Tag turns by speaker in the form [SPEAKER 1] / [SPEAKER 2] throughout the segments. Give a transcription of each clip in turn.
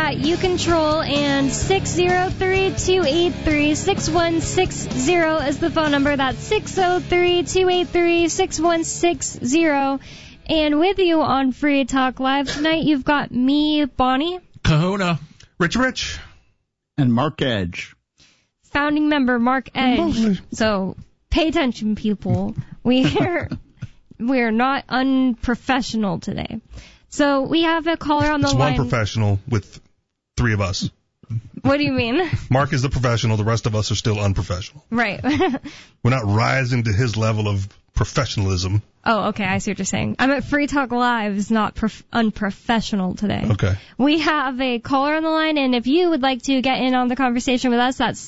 [SPEAKER 1] that you control, and 603-283-6160 is the phone number. That's 603-283-6160. And with you on Free Talk Live tonight, you've got me, Bonnie.
[SPEAKER 2] Kahuna.
[SPEAKER 3] Rich.
[SPEAKER 4] And Mark Edge.
[SPEAKER 1] Founding member Mark Edge. So pay attention, people. We're not unprofessional today. So we have a caller on the line.
[SPEAKER 3] It's one professional with three of us.
[SPEAKER 1] What do you mean?
[SPEAKER 3] Mark is the professional. The rest of us are still unprofessional.
[SPEAKER 1] Right.
[SPEAKER 3] We're not rising to his level of professionalism.
[SPEAKER 1] Oh, okay. I see what you're saying. I'm at Free Talk Live is not unprofessional today.
[SPEAKER 3] Okay.
[SPEAKER 1] We have a caller on the line, and if you would like to get in on the conversation with us, that's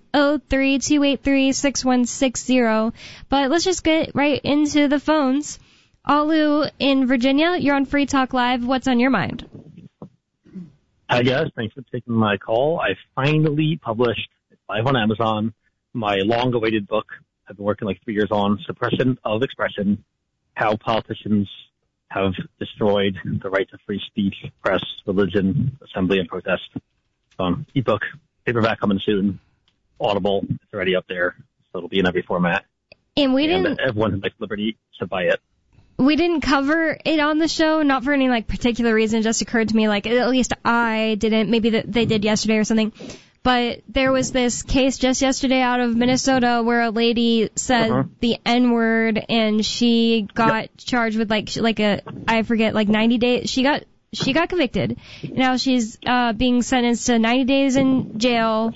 [SPEAKER 1] 603-283-6160. But let's just get right into the phones. Alu in Virginia, you're on Free Talk Live. What's on your mind?
[SPEAKER 5] Hi, guys. Thanks for taking my call. I finally published, live on Amazon, my long-awaited book. I've been working like 3 years on Suppression of Expression, how politicians have destroyed the right to free speech, press, religion, assembly, and protest. Ebook, paperback coming soon, Audible, it's already up there, so it'll be in every format.
[SPEAKER 1] And
[SPEAKER 5] everyone who likes liberty should buy it.
[SPEAKER 1] We didn't cover it on the show, not for any like particular reason. It just occurred to me, like at least I didn't. Maybe they did yesterday or something. But there was this case just yesterday out of Minnesota where a lady said the N-word, and she got charged with like 90 days. She got convicted. Now she's being sentenced to 90 days in jail,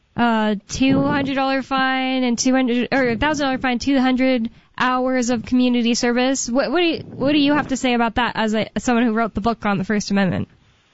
[SPEAKER 1] $200 fine, and $1,000 fine, 200 hours of community service. What do you have to say about that as someone who wrote the book on the First Amendment?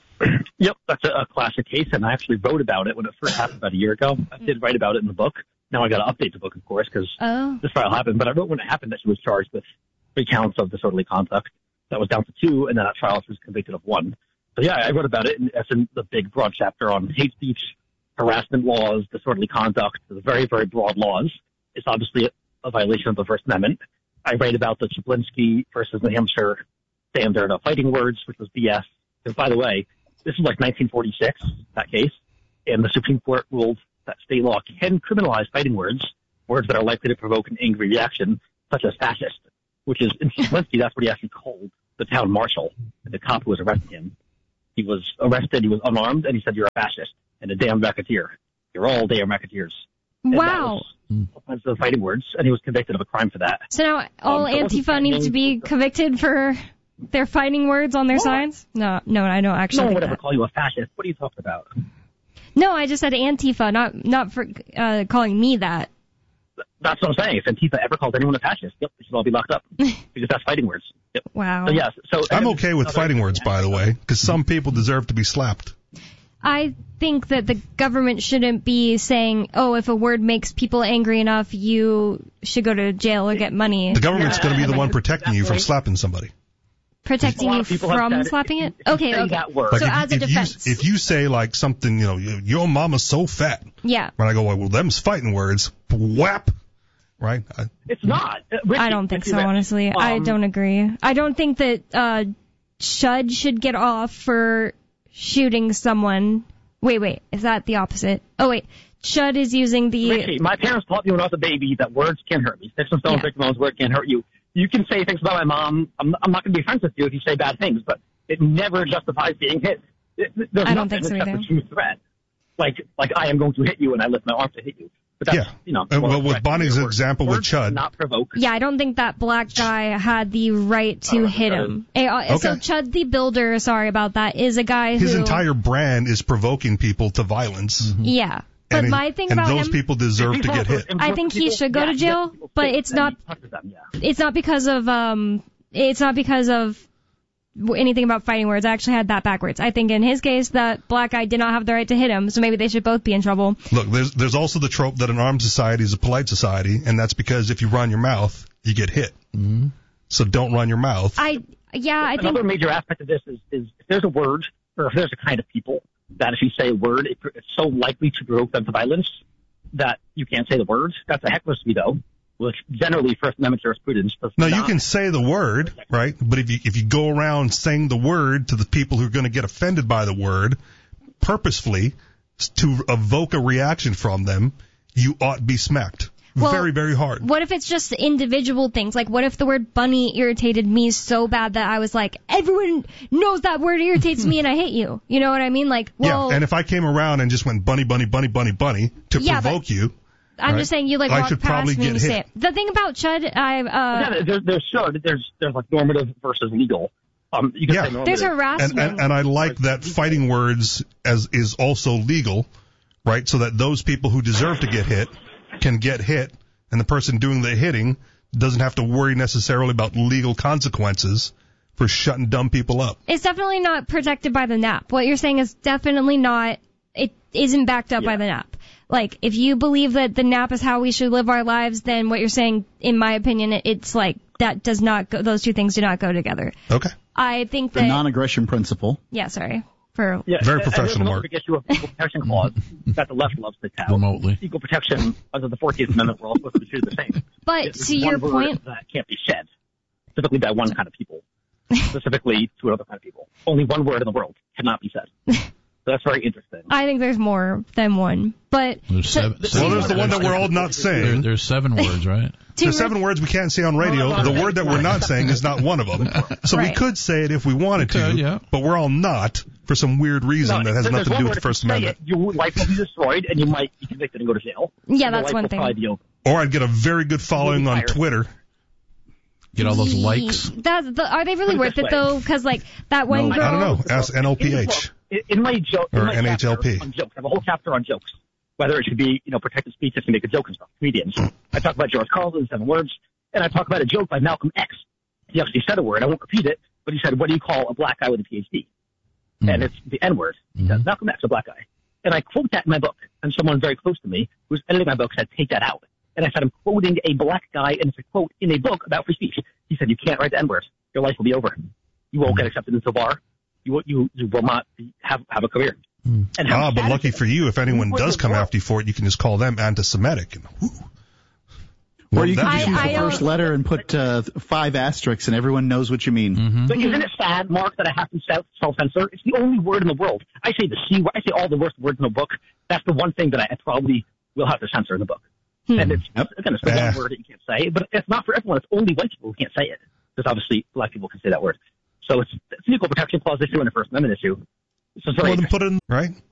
[SPEAKER 5] Yep, that's a classic case, and I actually wrote about it when it first happened about a year ago. I did write about it in the book. Now I got to update the book, of course, because this trial happened. But I wrote when it happened that she was charged with 3 counts of disorderly conduct. That was down to 2, and then that trial she was convicted of 1. So yeah, I wrote about it, and that's in the big, broad chapter on hate speech, harassment laws, disorderly conduct, the very, very broad laws. It's obviously a violation of the First Amendment. I write about the Chaplinsky versus New Hampshire standard of fighting words, which was BS. Because, by the way, this is like 1946, that case, and the Supreme Court ruled that state law can criminalize fighting words that are likely to provoke an angry reaction, such as fascist, which is, in Chaplinsky, that's what he actually called the town marshal, the cop who was arresting him. He was arrested, he was unarmed, and he said, "You're a fascist and a damn racketeer. You're all damn racketeers."
[SPEAKER 1] Wow.
[SPEAKER 5] And the fighting words, and he was convicted of a crime for that.
[SPEAKER 1] So now all Antifa need to be convicted for their fighting words on their signs? No, I don't actually.
[SPEAKER 5] No one
[SPEAKER 1] would
[SPEAKER 5] would ever call you a fascist. What are you talking about?
[SPEAKER 1] No, I just said Antifa, not for calling me that.
[SPEAKER 5] That's what I'm saying. If Antifa ever called anyone a fascist, yep, they should all be locked up because that's fighting words. Yep.
[SPEAKER 1] Wow.
[SPEAKER 5] So yes,
[SPEAKER 3] I'm okay with fighting words, by the way, because some people deserve to be slapped.
[SPEAKER 1] I think that the government shouldn't be saying, oh, if a word makes people angry enough, you should go to jail or get money.
[SPEAKER 3] The government's going to be the one protecting you from slapping somebody.
[SPEAKER 1] Protecting you from slapping it? Okay.
[SPEAKER 3] Like
[SPEAKER 1] so as a defense.
[SPEAKER 3] If you say like something, your mama's so fat.
[SPEAKER 1] Yeah.
[SPEAKER 3] When I go, well, them's fighting words. Whap. Right?
[SPEAKER 5] It's not. Ricky,
[SPEAKER 1] I don't think so, honestly. I don't agree. I don't think that Shud should get off for shooting someone. Wait, is that the opposite? Oh, wait. Shud is using the...
[SPEAKER 5] Ricky, my parents taught me when I was a baby that words can hurt me. Sticks and stones, break bones, words can hurt you. You can say things about my mom. I'm not going to be friends with you if you say bad things, but it never justifies being hit.
[SPEAKER 1] I don't think so either.
[SPEAKER 5] There's a true threat. Like I am going to hit you and I lift my arm to hit you. But that's,
[SPEAKER 3] well, with Bonnie's example with Chud.
[SPEAKER 5] Not provoke.
[SPEAKER 1] Yeah, I don't think that black guy had the right to hit him. So Chud the Builder, sorry about that, is a guy
[SPEAKER 3] His entire brand is provoking people to violence.
[SPEAKER 1] Mm-hmm. Yeah. But my thing about him...
[SPEAKER 3] And those people deserve to get hit.
[SPEAKER 1] I think he should go to jail, but it's not... It's not because of... It's not because of anything about fighting words. I actually had that backwards. I think in his case, that black guy did not have the right to hit him, so maybe they should both be in trouble.
[SPEAKER 3] Look, there's also the trope that an armed society is a polite society, and that's because if you run your mouth, you get hit. Mm-hmm. So don't run your mouth.
[SPEAKER 1] I think...
[SPEAKER 5] Another major aspect of this is if there's a word, or if there's a kind of people, that if you say a word, it's so likely to provoke them to violence that you can't say the word. That's a heckler's veto, which generally First Amendment jurisprudence does not.
[SPEAKER 3] You can say the word, right? But if you go around saying the word to the people who are going to get offended by the word, purposefully to evoke a reaction from them, you ought to be smacked.
[SPEAKER 1] Well,
[SPEAKER 3] very, very hard.
[SPEAKER 1] What if it's just individual things? Like, what if the word bunny irritated me so bad that I was like, everyone knows that word irritates me and I hate you. You know what I mean? Like, well...
[SPEAKER 3] Yeah, and if I came around and just went bunny, bunny, bunny, bunny, bunny to provoke you...
[SPEAKER 1] I'm just saying you like walk past me and you say it. The thing about Chud,
[SPEAKER 5] there's like normative versus legal. You can say normative.
[SPEAKER 1] There's harassment.
[SPEAKER 3] And I like that fighting words is also legal, right? So that those people who deserve to get hit can get hit, and the person doing the hitting doesn't have to worry necessarily about legal consequences for shutting dumb people up.
[SPEAKER 1] It's definitely not protected by the NAP. What you're saying is definitely not, it isn't backed up by the NAP. Like, if you believe that the NAP is how we should live our lives, then what you're saying, in my opinion, it's like, that does not go, those two things do not go together.
[SPEAKER 3] Okay.
[SPEAKER 1] I think that...
[SPEAKER 4] The non-aggression principle.
[SPEAKER 1] Yeah, sorry.
[SPEAKER 3] Very professional, Mark.
[SPEAKER 5] There's an equal protection clause that the left loves to tout.
[SPEAKER 2] Remotely.
[SPEAKER 5] Equal protection under the 14th Amendment, we're all supposed to be treated the same.
[SPEAKER 1] But to your point...
[SPEAKER 5] that can't be said, specifically by one kind of people, specifically to another kind of people. Only one word in the world cannot be said. So that's very interesting.
[SPEAKER 1] I think there's more than one. But
[SPEAKER 2] there's
[SPEAKER 3] there's the one that we're all not saying.
[SPEAKER 2] There's 7 words, right?
[SPEAKER 3] There's 7 words we can't say on radio. The word that we're not saying is not one of them. So we could say it if we wanted to, but we're all not for some weird reason that has nothing to do with the First Amendment.
[SPEAKER 5] Your life will be destroyed, and you might be convicted and go to jail.
[SPEAKER 1] Yeah, that's one thing.
[SPEAKER 3] Or I'd get a very good following on Twitter.
[SPEAKER 2] Get all those likes.
[SPEAKER 1] Are they really worth it, though? Because, like, that one girl...
[SPEAKER 3] I don't know. Ask NLPH.
[SPEAKER 5] In my joke,
[SPEAKER 3] or NHLP.
[SPEAKER 5] On jokes. I have a whole chapter on jokes. Whether it should be, protected speech if you make a joke and stuff. Comedians. I talk about George Carlin, 7 words, and I talk about a joke by Malcolm X. He actually said a word. I won't repeat it, but he said, what do you call a black guy with a PhD? Mm-hmm. And it's the N-word. Mm-hmm. Malcolm X, a black guy. And I quote that in my book, and someone very close to me who's editing my book said, take that out. And I said, I'm quoting a black guy, and it's a quote in a book about free speech. He said, you can't write the N-word. Your life will be over. You won't get accepted into a bar. You will not have a career.
[SPEAKER 3] But lucky for you, if anyone does come after you for it, you can just call them anti-Semitic.
[SPEAKER 4] Or you can just use the first letter and put 5 asterisks, and everyone knows what you mean.
[SPEAKER 5] Mm-hmm. But isn't it sad, Mark, that I have to self-censor? It's the only word in the world. I say the C word. I say all the worst words in the book. That's the one thing that I probably will have to censor in the book. And it's, again, it's the one word that you can't say, but it's not for everyone. It's only white people who can't say it. Because obviously black people can say that word. So it's an equal protection clause issue and a First Amendment issue. So
[SPEAKER 3] well, then put it in, right?